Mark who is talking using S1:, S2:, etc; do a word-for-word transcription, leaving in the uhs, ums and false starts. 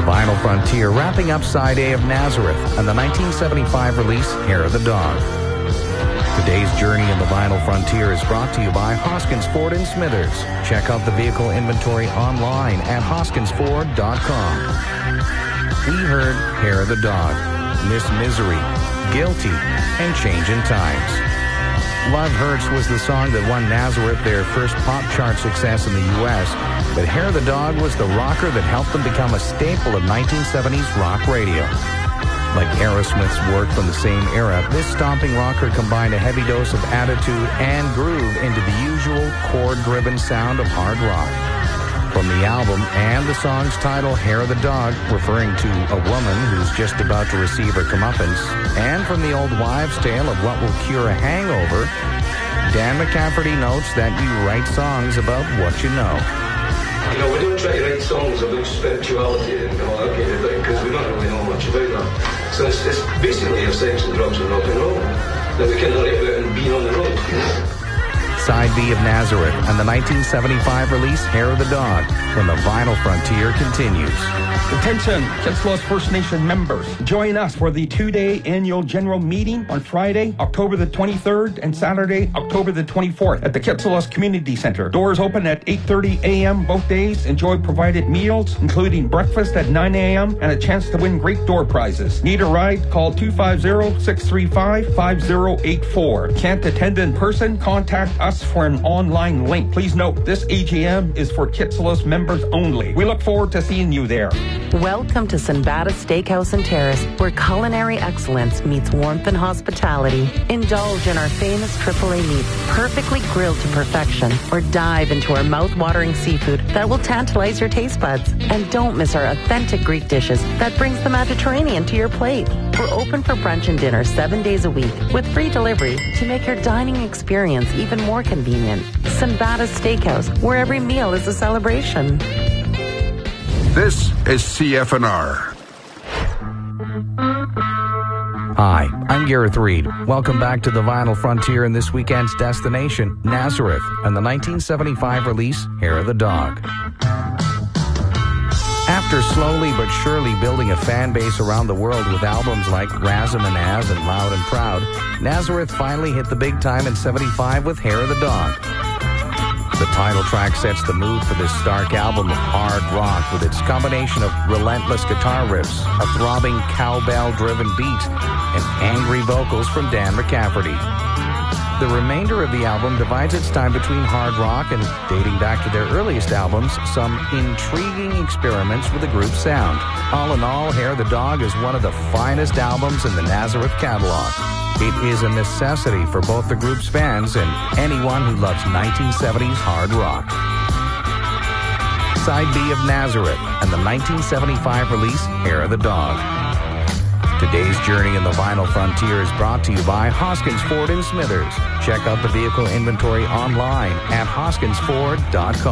S1: Vinyl Frontier, wrapping up side A of Nazareth and the nineteen seventy-five release Hair of the Dog. Today's journey in the Vinyl Frontier is brought to you by Hoskins Ford in Smithers. Check out the vehicle inventory online at hoskins ford dot com. We heard Hair of the Dog, Miss Misery, Guilty, and Changin' Times. Love Hurts was the song that won Nazareth their first pop chart success in the U S, but Hair of the Dog was the rocker that helped them become a staple of nineteen seventies rock radio. Like Aerosmith's work from the same era, this stomping rocker combined a heavy dose of attitude and groove into the usual chord-driven sound of hard rock. From the album and the song's title, Hair of the Dog, referring to a woman who's just about to receive her comeuppance, and from the old wives' tale of what will cure a hangover, Dan McCafferty notes that you write songs about what you know.
S2: You know, we don't try to write songs about spirituality and all that kind of thing, because we don't really know much about that. So it's, it's basically a sex and drugs and rock and roll that we can write about and be on the road, you know?
S1: Side B of Nazareth and the nineteen seventy-five release Hair of the Dog, when the Vinyl Frontier continues.
S3: Attention, Kitsilos First Nation members. Join us for the two-day annual general meeting on Friday, October the twenty-third, and Saturday, October the twenty-fourth at the Kitsilos Community Center. Doors open at eight thirty a.m. both days. Enjoy provided meals, including breakfast at nine a.m. and a chance to win great door prizes. Need a ride? Call two five zero, six three five, five zero eight four. Can't attend in person? Contact us for an online link. Please note, this A G M is for Kitsilos members only. We look forward to seeing you there.
S4: Welcome to Sinbada Steakhouse and Terrace, where culinary excellence meets warmth and hospitality. Indulge in our famous triple A meats, perfectly grilled to perfection, or dive into our mouth-watering seafood that will tantalize your taste buds. And don't miss our authentic Greek dishes that brings the Mediterranean to your plate. We're open for brunch and dinner seven days a week with free delivery to make your dining experience even more convenient. Sinbada Steakhouse, where every meal is a celebration.
S5: This is C F N R.
S1: Hi, I'm Gareth Reed. Welcome back to the Vinyl Frontier and this weekend's destination, Nazareth, and the nineteen seventy-five release, Hair of the Dog. After slowly but surely building a fan base around the world with albums like Razum and Az and Loud and Proud, Nazareth finally hit the big time in seventy-five with Hair of the Dog. The title track sets the mood for this stark album of hard rock with its combination of relentless guitar riffs, a throbbing cowbell-driven beat, and angry vocals from Dan McCafferty. The remainder of the album divides its time between hard rock and, dating back to their earliest albums, some intriguing experiments with the group's sound. All in all, Hair of the Dog is one of the finest albums in the Nazareth catalog. It is a necessity for both the group's fans and anyone who loves nineteen seventies hard rock. Side B of Nazareth and the nineteen seventy-five release Hair of the Dog. Today's journey in the Vinyl Frontier is brought to you by Hoskins Ford in Smithers. Check out the vehicle inventory online at hoskins ford dot com.